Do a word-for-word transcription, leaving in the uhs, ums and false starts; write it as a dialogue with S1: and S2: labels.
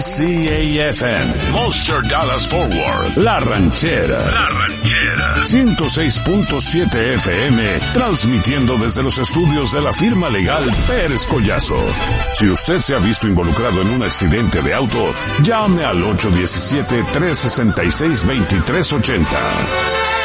S1: C A F M, Monster Dallas Forward, La Ranchera. La Ranchera. ciento seis punto siete F M, transmitiendo desde los estudios de la firma legal Pérez Collazo. Si usted se ha visto involucrado en un accidente de auto, llame al ocho uno siete, tres seis seis, dos tres ocho cero.